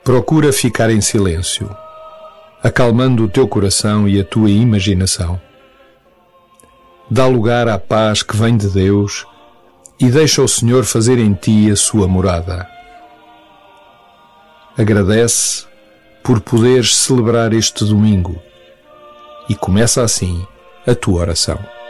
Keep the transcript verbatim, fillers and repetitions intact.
Procura ficar em silêncio, acalmando o teu coração e a tua imaginação. Dá lugar à paz que vem de Deus e deixa o Senhor fazer em ti a sua morada. Agradece por poderes celebrar este domingo e começa assim a tua oração.